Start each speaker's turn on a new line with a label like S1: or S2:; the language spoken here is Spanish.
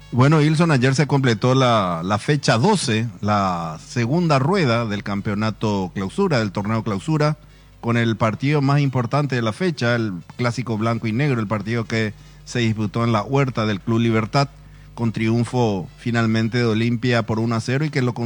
S1: Bueno, Ilson, ayer se completó la fecha 12, la segunda rueda del campeonato clausura, del torneo clausura, con el partido más importante de la fecha, el clásico blanco y negro, el partido que se disputó en la huerta del Club Libertad, con triunfo finalmente de Olimpia por 1-0 y que lo